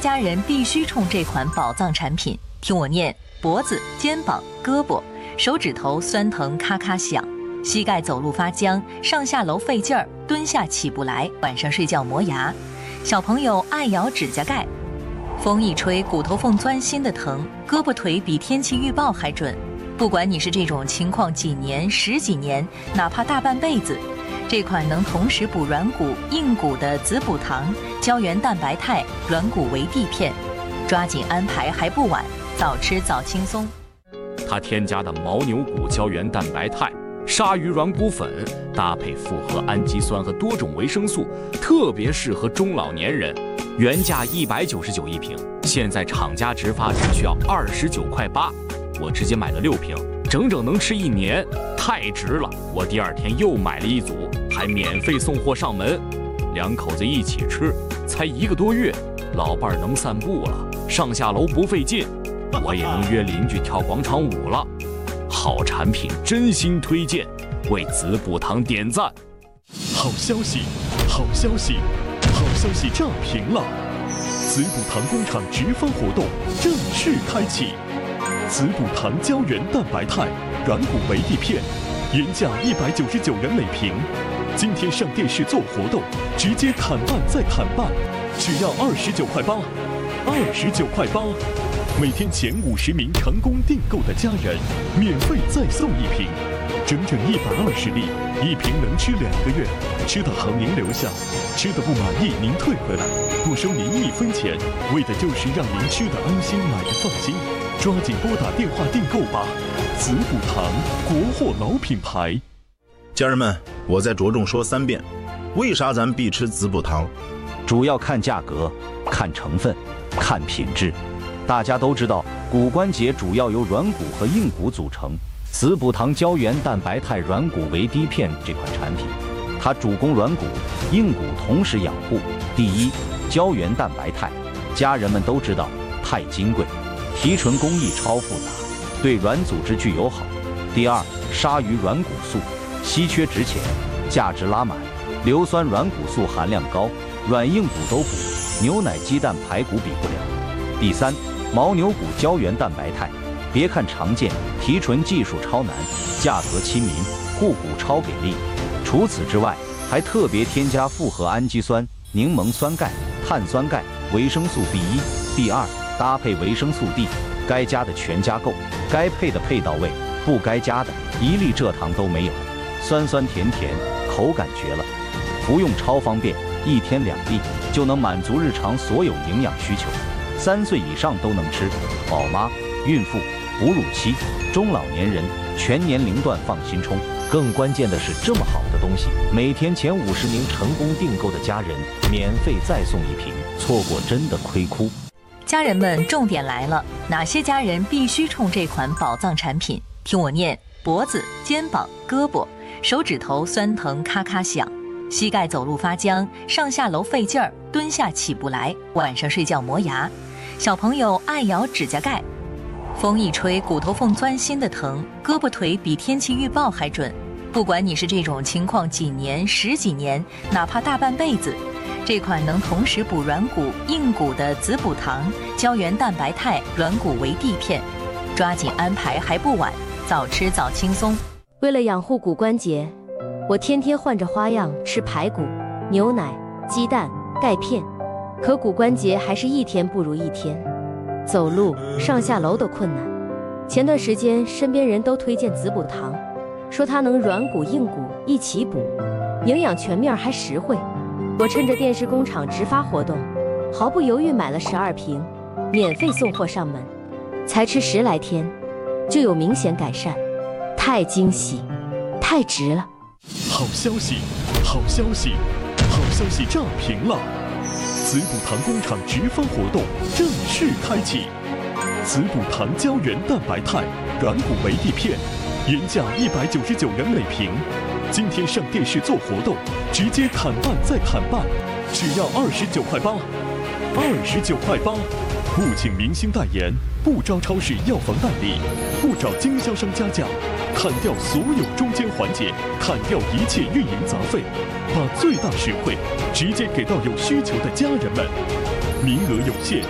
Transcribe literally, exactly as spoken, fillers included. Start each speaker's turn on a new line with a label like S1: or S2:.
S1: 家人必须冲这款宝藏产品？听我念：脖子、肩膀、胳膊、手指头酸疼咔咔响，膝盖走路发僵，上下楼费劲儿，蹲下起不来，晚上睡觉磨牙，小朋友爱咬指甲盖，风一吹骨头缝钻心的疼，胳膊腿比天气预报还准。不管你是这种情况几年、十几年，哪怕大半辈子，这款能同时补软骨、硬骨的子补糖胶原蛋白肽软骨维 D 片，抓紧安排还不晚，早吃早轻松。
S2: 它添加的牦牛骨胶原蛋白肽、鲨鱼软骨粉，搭配复合氨基酸和多种维生素，特别适合中老年人。原价一百九十九一瓶，现在厂家直发只需要二十九块八。我直接买了六瓶，整整能吃一年，太值了！我第二天又买了一组，还免费送货上门。两口子一起吃，才一个多月，老伴儿能散步了，上下楼不费劲，我也能约邻居跳广场舞了。好产品，真心推荐，为子补糖点赞。
S3: 好消息，好消息，好消息炸屏了！子补糖工厂直发活动正式开启。子补糖胶原蛋白肽软骨维 D 片，原价一百九十九元每瓶，今天上电视做活动，直接砍半再砍半，只要二十九块八，二十九块八，每天前五十名成功订购的家人，免费再送一瓶，整整一百二十粒，一瓶能吃两个月，吃的好您留下，吃的不满意您退回来，不收您一分钱，为的就是让您吃的安心，买的放心。抓紧拨打电话订购吧！子补糖，国货老品牌。
S4: 家人们，我再着重说三遍，为啥咱必吃子补糖？
S5: 主要看价格、看成分、看品质。大家都知道，骨关节主要由软骨和硬骨组成。子补糖胶原蛋白肽软骨维 D 片这款产品，它主攻软骨、硬骨同时养护。第一，胶原蛋白肽，家人们都知道，太金贵。提纯工艺超复杂，对软组织具有好。第二，鲨鱼软骨素，稀缺值钱，价值拉满。硫酸软骨素含量高，软硬骨都补，牛奶、鸡蛋、排骨比不了。第三，牦牛骨胶原蛋白肽，别看常见，提纯技术超难，价格亲民，护骨超给力。除此之外，还特别添加复合氨基酸、柠檬酸钙、碳酸钙、维生素 B 一、B 二。搭配维生素 D， 该加的全加够，该配的配到位，不该加的一粒蔗糖都没有，酸酸甜甜，口感绝了。服用超方便，一天两粒就能满足日常所有营养需求，三岁以上都能吃，宝妈、孕妇、哺乳期、中老年人全年龄段放心冲。更关键的是，这么好的东西，每天前五十名成功订购的家人免费再送一瓶，错过真的亏哭。
S1: 家人们，重点来了，哪些家人必须冲这款宝藏产品？听我念：脖子、肩膀、胳膊、手指头酸疼咔咔响，膝盖走路发僵，上下楼费劲儿，蹲下起不来，晚上睡觉磨牙，小朋友爱咬指甲盖，风一吹骨头缝钻心的疼，胳膊腿比天气预报还准。不管你是这种情况几年、十几年，哪怕大半辈子，这款能同时补软骨、硬骨的子补糖胶原蛋白肽软骨维 D 片，抓紧安排还不晚，早吃早轻松。
S6: 为了养护骨关节，我天天换着花样吃排骨、牛奶、鸡蛋、钙片，可骨关节还是一天不如一天，走路、上下楼都困难。前段时间身边人都推荐子补糖，说它能软骨硬骨一起补，营养全面还实惠。我趁着电视工厂直发活动，毫不犹豫买了十二瓶，免费送货上门，才吃十来天，就有明显改善，太惊喜，太值了！
S3: 好消息，好消息，好消息炸屏了！子补糖工厂直发活动正式开启，子补糖胶原蛋白肽软骨维 D 片，原价一百九十九元每瓶。今天上电视做活动，直接砍半再砍半，只要二十九块八，二十九块八，不请明星代言，不招超市药房代理，不找经销商加价，砍掉所有中间环节，砍掉一切运营杂费，把最大实惠直接给到有需求的家人们。名额有限，